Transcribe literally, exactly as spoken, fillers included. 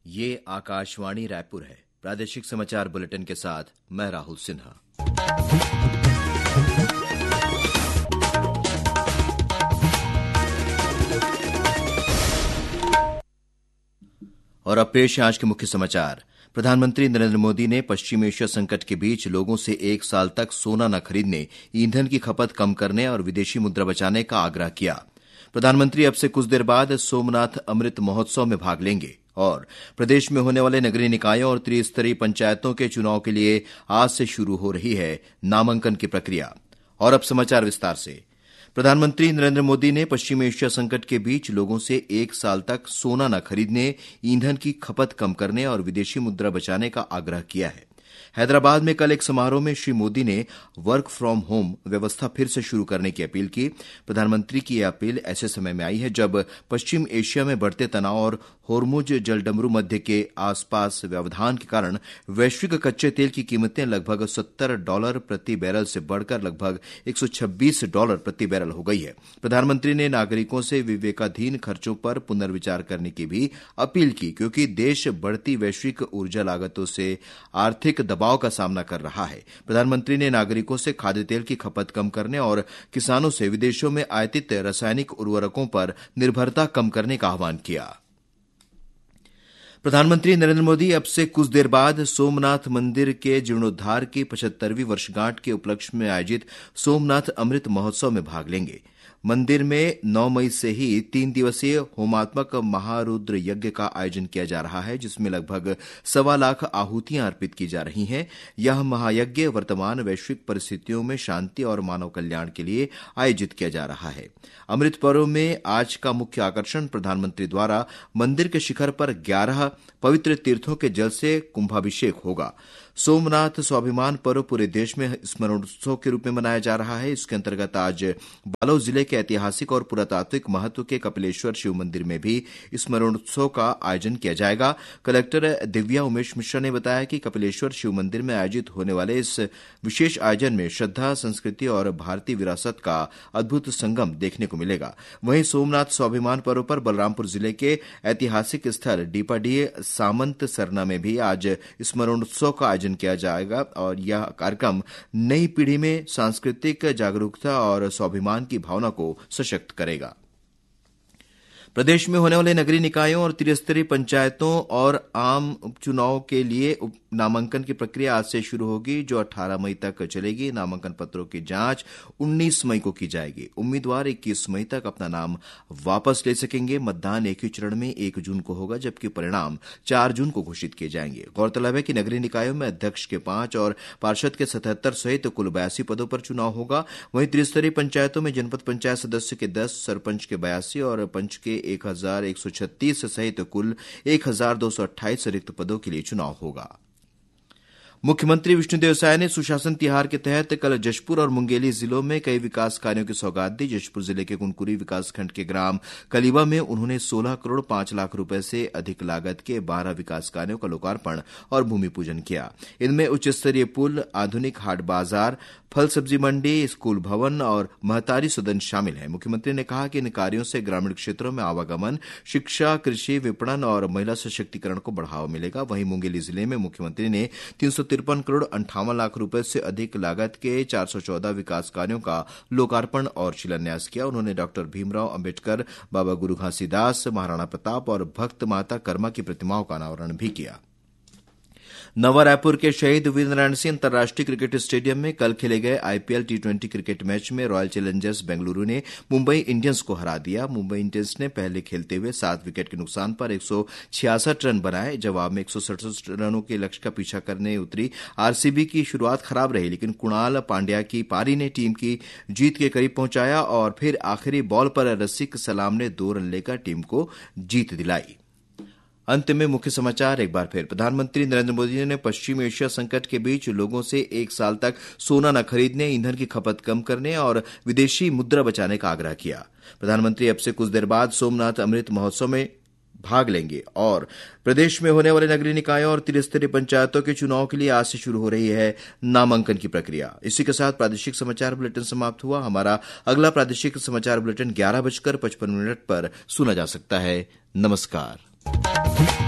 ये आकाशवाणी रायपुर है। प्रादेशिक समाचार बुलेटिन के साथ मैं राहुल सिन्हा। और अब पेश है आज के मुख्य समाचार। प्रधानमंत्री नरेंद्र मोदी ने पश्चिम एशिया संकट के बीच लोगों से एक साल तक सोना न खरीदने, ईंधन की खपत कम करने और विदेशी मुद्रा बचाने का आग्रह किया। प्रधानमंत्री अब से कुछ देर बाद सोमनाथ अमृत महोत्सव में भाग लेंगे और प्रदेश में होने वाले नगरीय निकायों और त्रिस्तरीय पंचायतों के चुनाव के लिए आज से शुरू हो रही है नामांकन की प्रक्रिया। और अब समाचार विस्तार से। प्रधानमंत्री नरेंद्र मोदी ने पश्चिम एशिया संकट के बीच लोगों से एक साल तक सोना न खरीदने, ईंधन की खपत कम करने और विदेशी मुद्रा बचाने का आग्रह किया है। हैदराबाद में कल एक समारोह में श्री मोदी ने वर्क फ्रॉम होम व्यवस्था फिर से शुरू करने की अपील की। प्रधानमंत्री की यह अपील ऐसे समय में आई है जब पश्चिम एशिया में बढ़ते तनाव और होर्मुज जलडमरू मध्य के आसपास व्यवधान के कारण वैश्विक कच्चे तेल की कीमतें लगभग सत्तर डॉलर प्रति बैरल से बढ़कर लगभग एक सौ छब्बीस डॉलर प्रति बैरल हो गई है। प्रधानमंत्री ने नागरिकों से विवेकाधीन खर्चों पर पुनर्विचार करने की भी अपील की, क्योंकि देश बढ़ती वैश्विक ऊर्जा लागतों से आर्थिक दबाव का सामना कर रहा है। प्रधानमंत्री ने नागरिकों से खाद्य तेल की खपत कम करने और किसानों से विदेशों में आयातित रासायनिक उर्वरकों पर निर्भरता कम करने का आह्वान किया। प्रधानमंत्री नरेंद्र मोदी अब से कुछ देर बाद सोमनाथ मंदिर के जीर्णोद्धार की पचहत्तरवीं वर्षगांठ के उपलक्ष्य में आयोजित सोमनाथ अमृत महोत्सव में भाग लेंगे। मंदिर में नौ मई से ही तीन दिवसीय होमात्मक महारुद्र यज्ञ का आयोजन किया जा रहा है, जिसमें लगभग सवा लाख आहुतियां अर्पित की जा रही हैं। यह महायज्ञ वर्तमान वैश्विक परिस्थितियों में शांति और मानव कल्याण के लिए आयोजित किया जा रहा है। अमृत पर्व में आज का मुख्य आकर्षण प्रधानमंत्री द्वारा मंदिर के शिखर पर ग्यारह पवित्र तीर्थों के जल से कुंभाभिषेक होगा। सोमनाथ स्वाभिमान पर्व पूरे देश में स्मरणोत्सव के रूप में मनाया जा रहा है। इसके अंतर्गत आज बालोद जिले के ऐतिहासिक और पुरातात्विक महत्व के कपिलेश्वर शिव मंदिर में भी स्मरणोत्सव का आयोजन किया जाएगा। कलेक्टर दिव्या उमेश मिश्रा ने बताया कि कपिलेश्वर शिव मंदिर में आयोजित होने वाले इस विशेष आयोजन में श्रद्धा, संस्कृति और भारतीय विरासत का अद्भुत संगम देखने को मिलेगा। वहीं सोमनाथ स्वाभिमान पर्व पर बलरामपुर जिले के ऐतिहासिक स्थल डीपाडीह सामंत सरना में भी आज स्मरणोत्सव का आयोजन किया जाएगा और यह कार्यक्रम नई पीढ़ी में सांस्कृतिक जागरूकता और स्वाभिमान की भावना को सशक्त करेगा। प्रदेश में होने वाले नगरीय निकायों और त्रिस्तरीय पंचायतों और आम उपचुनाव के लिए नामांकन की प्रक्रिया आज से शुरू होगी, जो अठारह मई तक चलेगी। नामांकन पत्रों की जांच उन्नीस मई को की जाएगी। उम्मीदवार इक्कीस मई तक अपना नाम वापस ले सकेंगे। मतदान एक ही चरण में एक जून को होगा, जबकि परिणाम चार जून को घोषित किए जाएंगे। गौरतलब है कि नगरीय निकायों में अध्यक्ष के पांच और पार्षद के सतहत्तर सहित कुल बयासी पदों पर चुनाव होगा। वहीं त्रिस्तरीय पंचायतों में जनपद पंचायत सदस्य के दस, सरपंच के बयासी और पंच के एक हजार एक सौ छत्तीस सहित कुल एक हजार दो सौ अट्ठाईस रिक्त पदों के लिए चुनाव होगा। मुख्यमंत्री विष्णुदेव साय ने सुशासन तिहार के तहत कल जशपुर और मुंगेली जिलों में कई विकास कार्यों की सौगात दी। जशपुर जिले के कुनकुरी विकासखंड के ग्राम कलीबा में उन्होंने सोलह करोड़ पांच लाख रुपए से अधिक लागत के बारह विकास कार्यों का लोकार्पण और भूमि पूजन किया। इनमें उच्च स्तरीय पुल, आधुनिक हाट बाजार, फल सब्जी मंडी, स्कूल भवन और महतारी सदन शामिल हैं। मुख्यमंत्री ने कहा कि इन कार्यों से ग्रामीण क्षेत्रों में आवागमन, शिक्षा, कृषि, विपणन और महिला सशक्तिकरण को बढ़ावा मिलेगा। वहीं मुंगेली जिले में मुख्यमंत्री ने तीन सौ तिरपन करोड़ अंठावन लाख रुपए से अधिक लागत के चार सौ चौदह विकास कार्यों का लोकार्पण और शिलान्यास किया। उन्होंने डॉक्टर भीमराव अंबेडकर, बाबा गुरु घासीदास, महाराणा प्रताप और भक्त माता कर्मा की प्रतिमाओं का अनावरण भी किया। नवा रायपुर के शहीद वीरनारायण सिंह अंतर्राष्ट्रीय क्रिकेट स्टेडियम में कल खेले गए IPL T twenty cricket match में रॉयल चैलेंजर्स बेंगलुरु ने मुंबई इंडियंस को हरा दिया। मुंबई इंडियंस ने पहले खेलते हुए सात विकेट के नुकसान पर एक सौ छियासठ रन बनाए। जवाब में एक सौ सड़सठ रनों के लक्ष्य का पीछा करने उतरी आरसीबी की शुरुआत खराब रही, लेकिन कुणाल पांड्या की पारी ने टीम की जीत के करीब पहुंचाया और फिर आखिरी बॉल पर रसिक सलाम ने दो रन लेकर टीम को जीत दिलाई। अंत में मुख्य समाचार एक बार फिर। प्रधानमंत्री नरेंद्र मोदी ने पश्चिम एशिया संकट के बीच लोगों से एक साल तक सोना न खरीदने, ईंधन की खपत कम करने और विदेशी मुद्रा बचाने का आग्रह किया। प्रधानमंत्री अब से कुछ देर बाद सोमनाथ अमृत महोत्सव में भाग लेंगे और प्रदेश में होने वाले नगरीय निकायों और त्रिस्तरीय पंचायतों के चुनाव के लिए आज से शुरू हो रही है नामांकन की प्रक्रिया। इसी के साथ प्रादेशिक समाचार बुलेटिन समाप्त हुआ। हमारा अगला प्रादेशिक समाचार बुलेटिन ग्यारह बजकर पचपन मिनट पर सुना जा सकता है। नमस्कार।